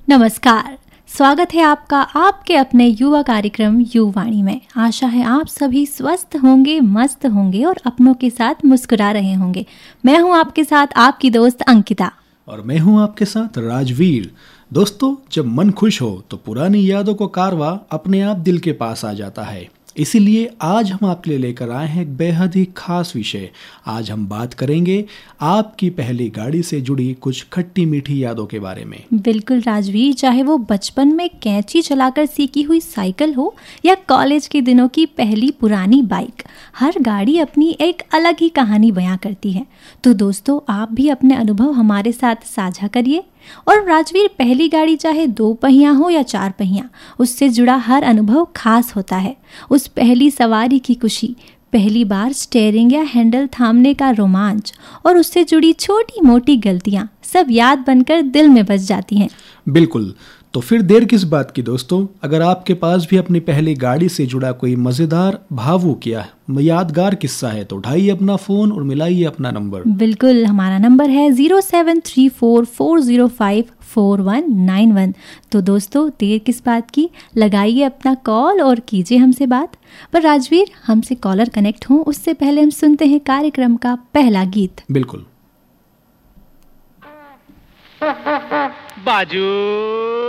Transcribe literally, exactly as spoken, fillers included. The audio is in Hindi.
नमस्कार, स्वागत है आपका आपके अपने युवा कार्यक्रम युवाणी में। आशा है आप सभी स्वस्थ होंगे, मस्त होंगे और अपनों के साथ मुस्कुरा रहे होंगे। मैं हूं आपके साथ आपकी दोस्त अंकिता और मैं हूं आपके साथ राजवीर। दोस्तों, जब मन खुश हो तो पुरानी यादों को कारवा अपने आप दिल के पास आ जाता है। इसीलिए आज हम आपके लिए लेकर आए हैं एक बेहद ही खास विषय। आज हम बात करेंगे आपकी पहली गाड़ी से जुड़ी कुछ खट्टी मीठी यादों के बारे में। बिल्कुल राजवीर, चाहे वो बचपन में कैंची चलाकर सीखी हुई साइकिल हो या कॉलेज के दिनों की पहली पुरानी बाइक, हर गाड़ी अपनी एक अलग ही कहानी बयां करती है। तो दोस्तों, आप भी अपने अनुभव हमारे साथ साझा करिए। और राजवीर, पहली गाड़ी चाहे दो पहिया हो या चार पहिया, उससे जुड़ा हर अनुभव खास होता है। उस पहली सवारी की खुशी, पहली बार स्टीयरिंग या हैंडल थामने का रोमांच और उससे जुड़ी छोटी मोटी गलतियां सब याद बनकर दिल में बस जाती हैं। बिल्कुल, तो फिर देर किस बात की दोस्तों, अगर आपके पास भी अपनी पहली गाड़ी से जुड़ा कोई मजेदार, भावुक या यादगार किस्सा है तो उठाइए अपना फोन और मिलाइए अपना नंबर। बिल्कुल, हमारा नंबर है zero seven three four four zero five four one nine one. तो दोस्तों, देर किस बात की, लगाइए अपना कॉल और कीजिए हमसे बात। पर राजवीर, हमसे कॉलर कनेक्ट हों उससे पहले हम सुनते हैं कार्यक्रम का पहला गीत। बिल्कुल। बाजू